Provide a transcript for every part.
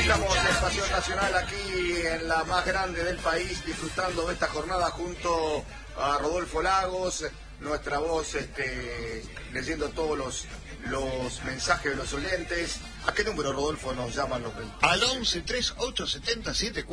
Estamos en Pasión Nacional aquí en la más grande del país, disfrutando de esta jornada junto a Rodolfo Lagos, nuestra voz leyendo todos los mensajes de los oyentes. ¿A qué número, Rodolfo, nos llaman los oyentes? Al 11 3870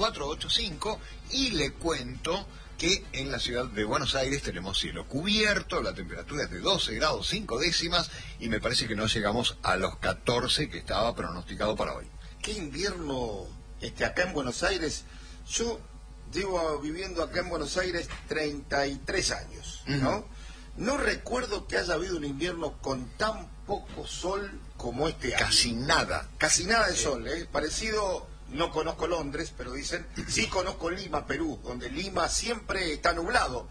7485, y le cuento que en la ciudad de Buenos Aires tenemos cielo cubierto, la temperatura es de 12 grados 5 décimas y me parece que no llegamos a los 14 que estaba pronosticado para hoy. ¿Qué invierno acá en Buenos Aires? Yo llevo viviendo acá en Buenos Aires 33 años, ¿no? No recuerdo que haya habido un invierno con tan poco sol como este año. Casi nada de sol, ¿eh? Parecido, no conozco Londres, pero dicen, sí conozco Lima, Perú, donde Lima siempre está nublado,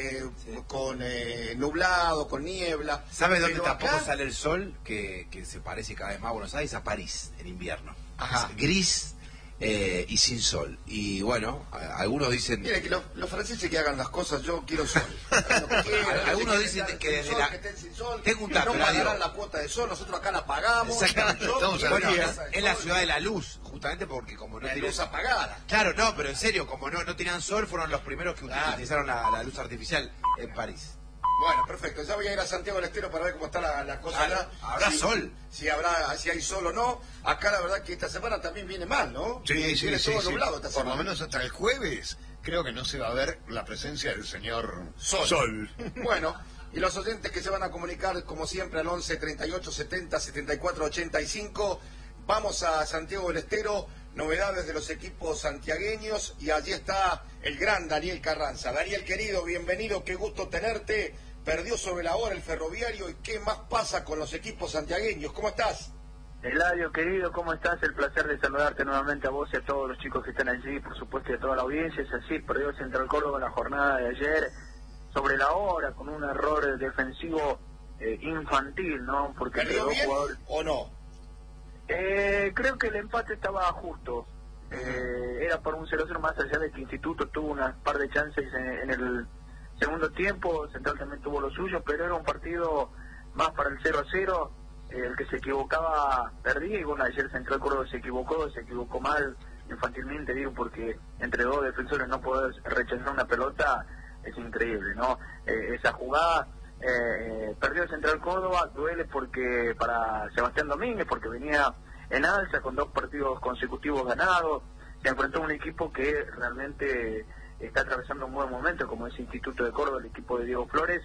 con nublado, con niebla. ¿Sabes dónde pero tampoco acá sale el sol? Que se parece cada vez más a Buenos Aires, a París, en invierno. Ajá. Es gris y sin sol. Y bueno, algunos dicen... Mire, que los franceses que hagan las cosas, yo quiero sol. Algunos dicen que desde la... Tengo un dato, no pagarán la cuota de sol, nosotros acá la pagamos. Exactamente. Bueno, es la ciudad de la luz, justamente porque como no la tienen luz apagada. Claro, no, pero en serio, como no tenían sol, fueron los primeros que utilizaron la luz artificial en París. Bueno, perfecto. Ya voy a ir a Santiago del Estero para ver cómo está la cosa allá. ¿Habrá sol? Si hay sol o no. Acá la verdad que esta semana también viene mal, ¿no? Sí, viene todo nublado esta Por semana. lo menos hasta el jueves creo que no se va a ver la presencia del señor Sol. Bueno, y los oyentes que se van a comunicar como siempre al 11 38 70 74 85. Vamos a Santiago del Estero, novedades de los equipos santiagueños, y allí está el gran Daniel Carranza. Daniel, querido, bienvenido, qué gusto tenerte. Perdió sobre la hora el Ferroviario, y qué más pasa con los equipos santiagueños. ¿Cómo estás? Eladio, querido, ¿cómo estás? El placer de saludarte nuevamente a vos y a todos los chicos que están allí, por supuesto, y a toda la audiencia. Es así, perdió Central Córdoba en la jornada de ayer, sobre la hora, con un error defensivo infantil, ¿no? Porque ¿Perdió bien o no? Creo que el empate estaba justo. Era por un 0-0, más allá de que Instituto tuvo unas par de chances en el segundo tiempo. Central también tuvo lo suyo, pero era un partido más para el 0-0. El que se equivocaba perdía, y bueno, ayer Central Córdoba se equivocó mal infantilmente, digo, porque entre dos defensores no poder rechazar una pelota es increíble, ¿no? Esa jugada perdió Central Córdoba, duele porque para Sebastián Domínguez, porque venía en alza con 2 partidos consecutivos ganados, se enfrentó a un equipo que realmente está atravesando un buen momento, como es Instituto de Córdoba, el equipo de Diego Flores,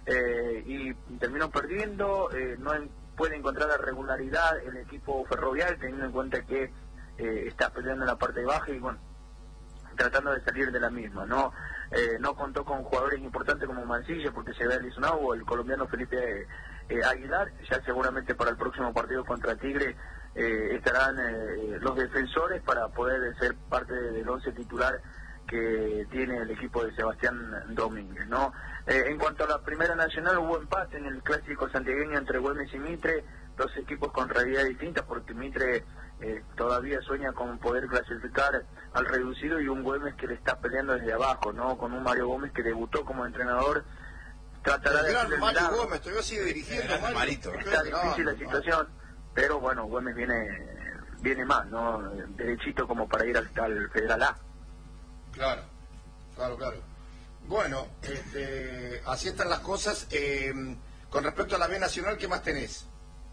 y terminó perdiendo. No puede encontrar la regularidad el equipo ferroviario, teniendo en cuenta que está peleando en la parte baja y bueno, tratando de salir de la misma, ¿no? No contó con jugadores importantes como Mancilla, porque se ve lesionado, o el colombiano Felipe Aguilar. Ya seguramente para el próximo partido contra Tigre estarán los defensores para poder ser parte del 11 titular que tiene el equipo de Sebastián Domínguez, ¿no? En cuanto a la Primera Nacional, hubo empate en el clásico santiagueño entre Güemes y Mitre, 2 equipos con realidad distintas, porque Mitre todavía sueña con poder clasificar al reducido, y un Güemes que le está peleando desde abajo, ¿no? Con un Mario Gómez que debutó como entrenador. Tratará de hacer el Mario milagro. Gómez, todavía sigue dirigiendo. Está difícil la situación, pero bueno, Güemes viene más, ¿no? Derechito como para ir hasta el Federal A. Claro. Bueno, así están las cosas. Con respecto a la B Nacional, ¿qué más tenés?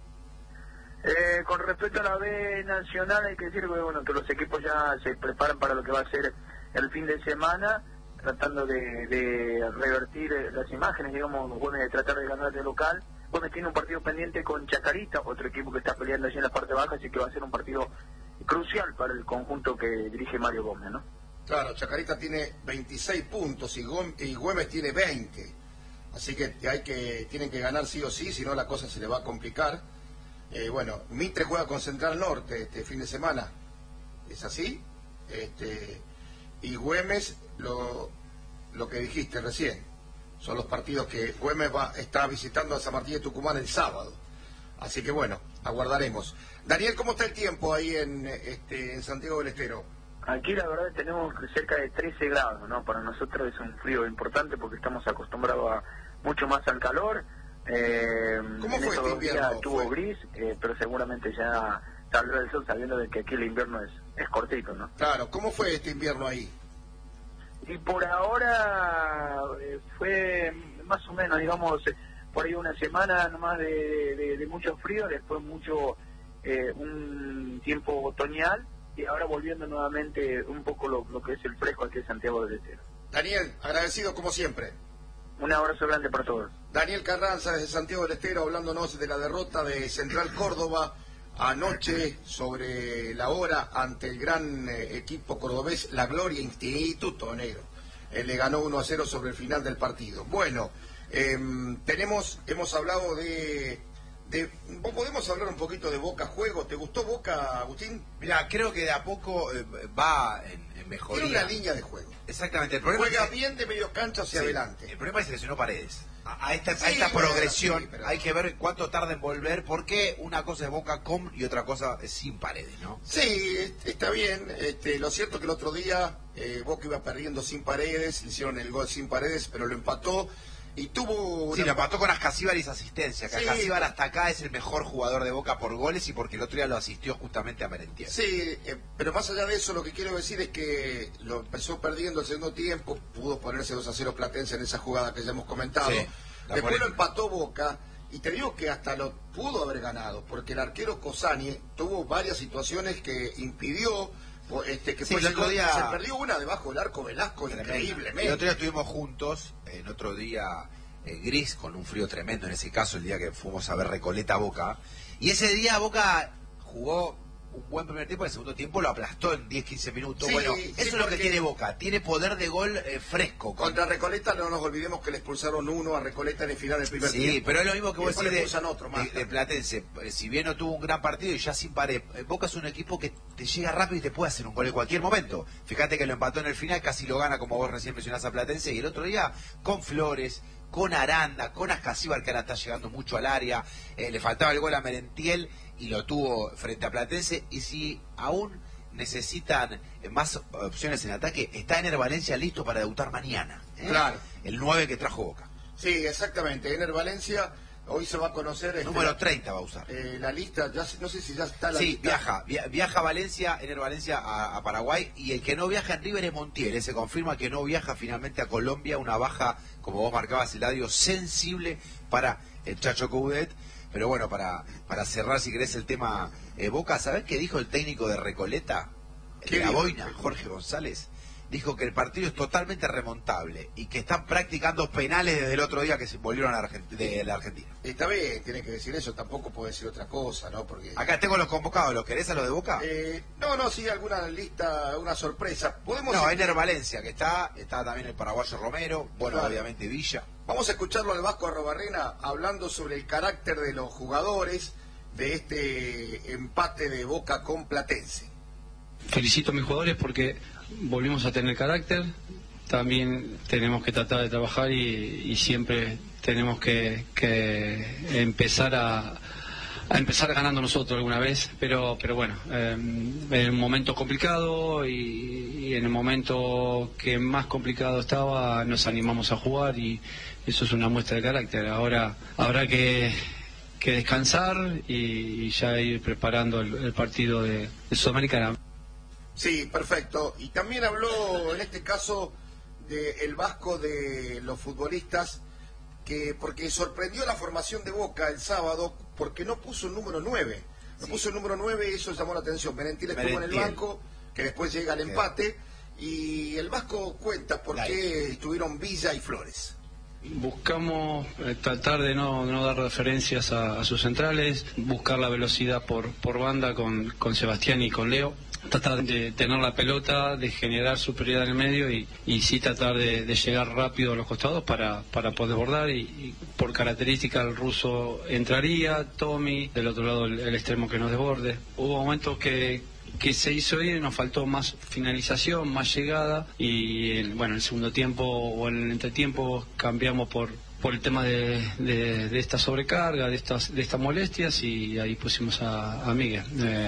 Con respecto a la B Nacional, hay que decir que, bueno, que los equipos ya se preparan para lo que va a ser el fin de semana, tratando de revertir las imágenes, digamos, Güemes, de tratar de ganar de local. Güemes tiene un partido pendiente con Chacarita, otro equipo que está peleando allí en la parte baja, así que va a ser un partido crucial para el conjunto que dirige Mario Gómez, ¿no? Claro, Chacarita tiene 26 puntos y Güemes tiene 20. Así que tienen que ganar sí o sí, si no la cosa se le va a complicar. Bueno, Mitre juega con Central Norte este fin de semana. ¿Es así? Y Güemes, lo que dijiste recién, son los partidos que Güemes está visitando a San Martín de Tucumán el sábado. Así que bueno, aguardaremos. Daniel, ¿cómo está el tiempo ahí en Santiago del Estero? Aquí la verdad tenemos cerca de 13 grados, ¿no? Para nosotros es un frío importante porque estamos acostumbrados mucho más al calor. ¿Cómo fue este invierno? Estuvo gris, pero seguramente ya saldrá el sol, sabiendo de que aquí el invierno es es cortito, ¿no? Claro, ¿cómo fue este invierno ahí? Y por ahora fue más o menos, digamos, por ahí una semana nomás de mucho frío, después un tiempo otoñal, y ahora volviendo nuevamente un poco lo que es el fresco aquí en Santiago del Estero. Daniel, agradecido como siempre. Un abrazo grande para todos. Daniel Carranza desde Santiago del Estero hablándonos de la derrota de Central Córdoba anoche sobre la hora ante el gran equipo cordobés La Gloria Instituto Negro. Le ganó 1-0 sobre el final del partido. Bueno, hemos hablado ¿podemos hablar un poquito de Boca Juego? ¿Te gustó Boca, Agustín? Mira, creo que de a poco va en mejoría. Tiene una línea de juego. Exactamente. El problema Juega es que, bien de medio cancha hacia adelante. El problema es que lesionó Paredes. A esta Bueno, progresión sí, pero... hay que ver cuánto tarda en volver, porque una cosa es Boca con y otra cosa es sin Paredes, ¿no? Sí, está bien. Lo cierto es que el otro día Boca iba perdiendo sin Paredes, le hicieron el gol sin Paredes, pero lo empató y tuvo... Sí, lo empató con Ascasíbar y esa asistencia, que Sí. Ascasíbar hasta acá es el mejor jugador de Boca por goles y porque el otro día lo asistió justamente a Merentiel. Sí, pero más allá de eso, lo que quiero decir es que lo empezó perdiendo el segundo tiempo, pudo ponerse 2-0 Platense en esa jugada que ya hemos comentado. Sí, Después lo empató Boca, y te digo que hasta lo pudo haber ganado, porque el arquero Cosani tuvo varias situaciones que impidió que Sí, fuese el otro gol. día... Se perdió una debajo del arco Velasco, increíblemente. El otro día estuvimos juntos, en otro día gris, con un frío tremendo, en ese caso el día que fuimos a ver Recoleta Boca, y ese día Boca jugó un buen primer tiempo, el segundo tiempo lo aplastó en 10-15 minutos. Sí, Bueno, sí, eso es lo que porque tiene Boca, tiene poder de gol fresco. Contra Recoleta no nos olvidemos que le expulsaron uno a Recoleta en el final del primer tiempo. Sí, pero es lo mismo que vos decís decís de de Platense. Si bien no tuvo un gran partido y ya sin pared, Boca es un equipo que te llega rápido y te puede hacer un gol en cualquier momento. Fíjate que lo empató en el final, casi lo gana, como vos recién mencionás, a Platense, y el otro día con Flores, con Aranda, con Ascasíbar, que ahora está llegando mucho al área, le faltaba el gol a Merentiel y lo tuvo frente a Platense. Y si aún necesitan más opciones en ataque, está Ener Valencia listo para debutar mañana. Claro. El 9 que trajo Boca. Sí, exactamente. Ener Valencia hoy se va a conocer... Número 30 va a usar. La lista, ya no sé si ya está la Sí, lista. viaja Valencia, Ener Valencia a Paraguay, y el que no viaja en River es Montiel. Se confirma que no viaja finalmente a Colombia, una baja, como vos marcabas, Eladio, sensible para el Chacho Coudet. Pero bueno, para cerrar, si querés, el tema Boca, ¿sabés qué dijo el técnico de Recoleta? ¿Qué De la dijo? Boina, Jorge González. Dijo que el partido es totalmente remontable y que están practicando penales desde el otro día que se volvieron de la Argentina. Está bien, tiene que decir eso, tampoco puede decir otra cosa, ¿no? Porque... Acá tengo los convocados, ¿los querés a los de Boca? No, sí, alguna lista, una sorpresa. Podemos... No, Ener Valencia, que está también el paraguayo Romero, bueno, Claro. obviamente Villa. Vamos a escucharlo al Vasco Arrobarrena hablando sobre el carácter de los jugadores de este empate de Boca con Platense. Felicito a mis jugadores porque volvimos a tener carácter, también tenemos que tratar de trabajar y siempre tenemos que empezar a empezar ganando nosotros alguna vez, pero bueno, en un momento complicado y en el momento que más complicado estaba nos animamos a jugar y eso es una muestra de carácter. Ahora habrá que descansar y ya ir preparando el partido de Sudamericana. Sí, perfecto. Y también habló en este caso el Vasco de los futbolistas, porque sorprendió la formación de Boca el sábado porque no puso el número 9. No puso el número 9 y eso llamó la atención. Merentiel estuvo en el banco, que después llega el empate, y el Vasco cuenta por qué estuvieron Villa y Flores. Buscamos tratar de no dar referencias a sus centrales, buscar la velocidad por banda con Sebastián y con Leo, tratar de tener la pelota, de generar superioridad en el medio y sí tratar de llegar rápido a los costados para poder bordar y por característica el ruso entraría, Tommy, del otro lado el extremo que nos desborde. Hubo momentos que se hizo bien y nos faltó más finalización, más llegada y en el segundo tiempo o en el entretiempo cambiamos por el tema de esta sobrecarga, de estas molestias y ahí pusimos a Miguel.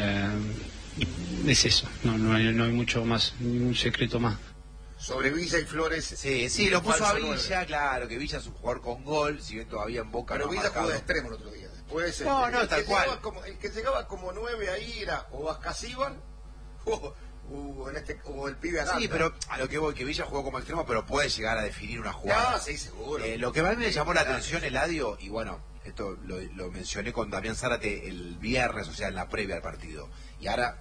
Es eso, no hay mucho más, ningún secreto más. Sobre Villa y Flores. Sí, lo puso a Villa, 9. claro, que Villa es un jugador con gol, si bien todavía en Boca. Pero no ha Villa jugó marcado. de extremo el otro día. Después, No, tal cual. El que llegaba como 9 ahí era o Ascasíbar o el pibe Aranda. Sí, pero a lo que voy, que Villa jugó como extremo, pero puede llegar a definir una jugada. No, sí, seguro. Lo que más me llamó la atención, Eladio, y bueno, esto lo mencioné con Damián Zárate el viernes, o sea, en la previa al partido, y ahora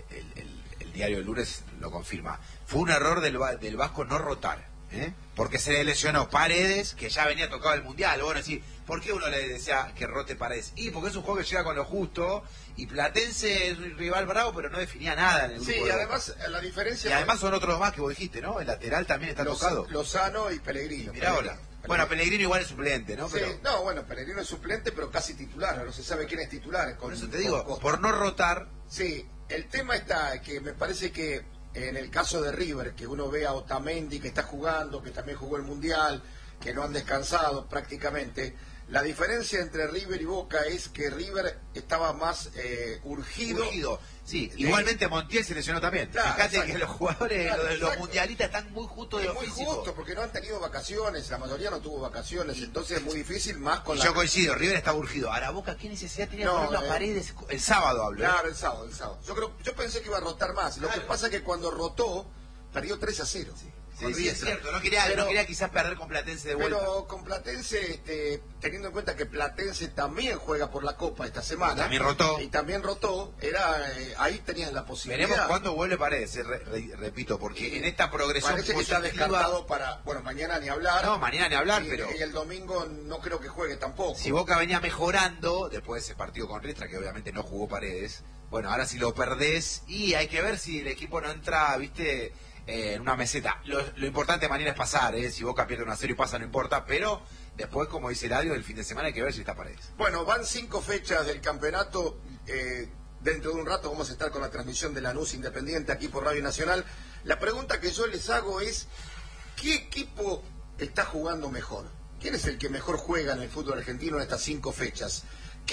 el diario del lunes lo confirma. Fue un error del Vasco no rotar, porque se le lesionó Paredes, que ya venía tocado el Mundial. Bueno, sí, ¿por qué uno le decía que rote Paredes? Y porque es un juego que llega con lo justo, y Platense es un rival bravo, pero no definía nada en el grupo. Sí, y además la diferencia... Y además son otros más que vos dijiste, ¿no? El lateral también está tocado. Lozano y Pellegrino. Mirá ahora. Bueno, Pellegrino igual es suplente, ¿no? Sí, Pero, no, bueno, Pellegrino es suplente, pero casi titular. No se sabe quién es titular. por eso te digo, por no rotar... Sí, el tema está que me parece que en el caso de River, que uno ve a Otamendi que está jugando, que también jugó el Mundial, que no han descansado prácticamente, la diferencia entre River y Boca es que River estaba más urgido. Sí, igualmente Montiel se lesionó también. Claro, Fíjate exacto. que los jugadores, Claro, los exacto. mundialistas están muy justos de Es muy físico. justo, porque no han tenido vacaciones, la mayoría no tuvo vacaciones, entonces es muy difícil más con Yo coincido, River está urgido. Ahora Boca, ¿qué necesidad tenía de No, poner las Paredes? El sábado hablo. Claro, el sábado. Yo pensé que iba a rotar más. Lo que pasa es que cuando rotó, perdió 3-0. Sí, es cierto. No quería quizás perder con Platense de vuelta. Pero con Platense, teniendo en cuenta que Platense también juega por la Copa esta semana. También rotó. Y también rotó, ahí tenías la posibilidad. Veremos cuándo vuelve Paredes, repito, porque en esta progresión Parece que está positiva- descartado para, bueno, mañana ni hablar. No, mañana ni hablar, y, pero... Y el domingo no creo que juegue tampoco. Si Boca venía mejorando, después de ese partido con Riestra, que obviamente no jugó Paredes, bueno, ahora si lo perdés, y hay que ver si el equipo no entra, viste, en una meseta. Lo importante mañana es pasar, si Boca pierde 1-0 y pasa no importa, pero después, como dice Eladio, el fin de semana hay que ver si está Paredes. Bueno, van 5 fechas del campeonato. Dentro de un rato vamos a estar con la transmisión de Lanús Independiente aquí por Radio Nacional. La pregunta que yo les hago es, ¿qué equipo está jugando mejor? ¿Quién es el que mejor juega en el fútbol argentino en estas 5 fechas?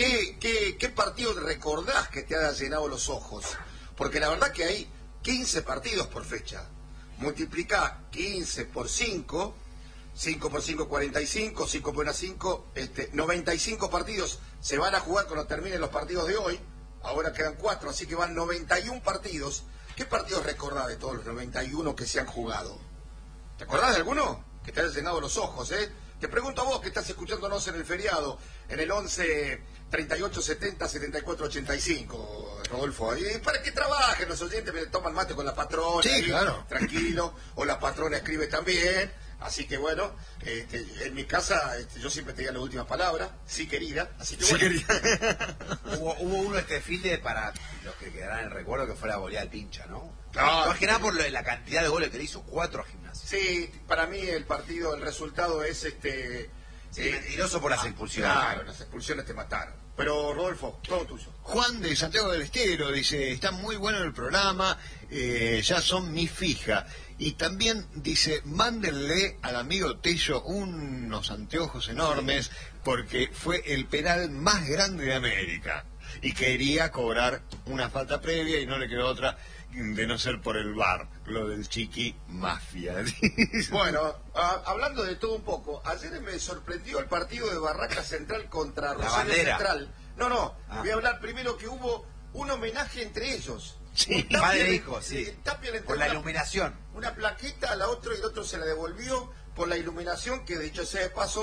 ¿Qué partido recordás que te haya llenado los ojos? Porque la verdad que hay 15 partidos por fecha. Multiplica 15 por 5, 5 por 5, 45, 5 por 1, 5, 95 partidos se van a jugar cuando terminen los partidos de hoy. Ahora quedan 4, así que van 91 partidos. ¿Qué partidos recordás de todos los 91 que se han jugado? ¿Te acordás de alguno? Que te haya llenado los ojos, Te pregunto a vos que estás escuchándonos en el feriado, en el 11 38 70 74 85, Rodolfo. Y para que trabajen los oyentes, me toman mate con la patrona. Sí, ahí, claro. Tranquilo. O la patrona escribe también. Así que bueno, en mi casa yo siempre tenía la última palabra, sí querida. Así que bueno. Hubo uno este fin de, para los que quedarán en el recuerdo, que fue la goleada del Pincha, ¿no? No, Más que nada por la cantidad de goles que le hizo, 4 a Gimnasia. Sí, para mí el resultado es Mentiroso por las expulsiones. Claro, las expulsiones te mataron. Pero Rodolfo, todo tuyo. Juan de Santiago del Estero dice, está muy bueno el programa, ya son mi fija. Y también dice, mándenle al amigo Tello unos anteojos enormes porque fue el penal más grande de América. Y quería cobrar una falta previa y no le quedó otra de no ser por el VAR, lo del Chiqui Mafia. Bueno, hablando de todo un poco, ayer me sorprendió el partido de Barraca Central contra Rosario bandera. Central. No, voy a hablar primero que hubo un homenaje entre ellos. Sí, padre e hijo, sí. Tapia le Por la entregó iluminación. una plaquita a la otra y el otro se la devolvió por la iluminación, que dicho sea de paso